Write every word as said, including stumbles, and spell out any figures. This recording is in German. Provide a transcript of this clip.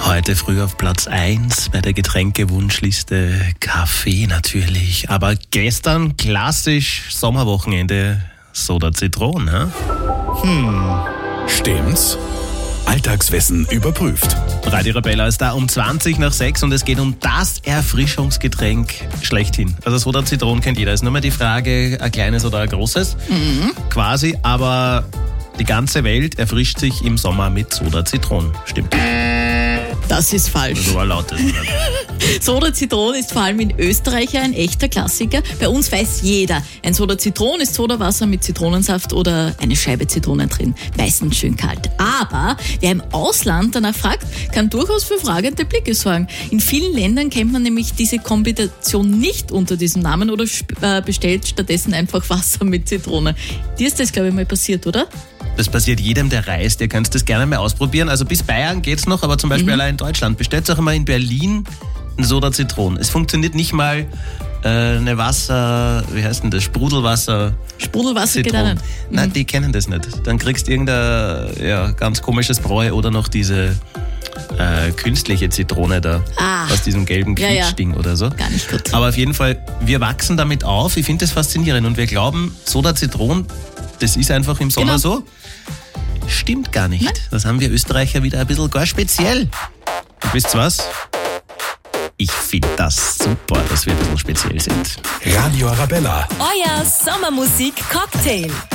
Heute früh auf Platz eins bei der Getränkewunschliste Kaffee natürlich. Aber gestern klassisch Sommerwochenende Soda Zitronen. Hm? Hm, stimmt's? Alltagswissen überprüft. Radio Arabella ist da um zwanzig nach sechs und es geht um das Erfrischungsgetränk schlechthin. Also Soda Zitronen kennt jeder. Ist nur mal die Frage, ein kleines oder ein großes. Mhm. Quasi, aber die ganze Welt erfrischt sich im Sommer mit Soda Zitronen. Stimmt. Das ist falsch. So ein lautes. Soda Zitronen ist vor allem in Österreich ein echter Klassiker. Bei uns weiß jeder, ein Soda Zitronen ist Sodawasser mit Zitronensaft oder eine Scheibe Zitrone drin. Meistens schön kalt. Aber wer im Ausland danach fragt, kann durchaus für fragende Blicke sorgen. In vielen Ländern kennt man nämlich diese Kombination nicht unter diesem Namen oder äh, bestellt stattdessen einfach Wasser mit Zitrone. Dir ist das, glaube ich, mal passiert, oder? Das passiert jedem, der reist. Ihr könnt das gerne mal ausprobieren. Also bis Bayern geht's noch, aber zum Beispiel mhm. allein in Deutschland. Bestellt auch immer in Berlin ein Soda Zitronen. Es funktioniert nicht mal äh, eine Wasser, wie heißt denn das? Sprudelwasser. Sprudelwasser geht auch nicht. Mhm. Nein, die kennen das nicht. Dann kriegst du irgendein ja, ganz komisches Bräu oder noch diese äh, künstliche Zitrone da. Ah. Aus diesem gelben Quietschding ja, ja. oder so. Gar nicht gut. Aber auf jeden Fall, wir wachsen damit auf. Ich finde das faszinierend und wir glauben, Soda Zitronen, das ist einfach im Sommer genau. so. Stimmt gar nicht. Nein. Das haben wir Österreicher wieder ein bisschen gar speziell. Und wisst ihr was? Ich finde das super, dass wir ein bisschen speziell sind. Radio Arabella. Euer Sommermusik-Cocktail.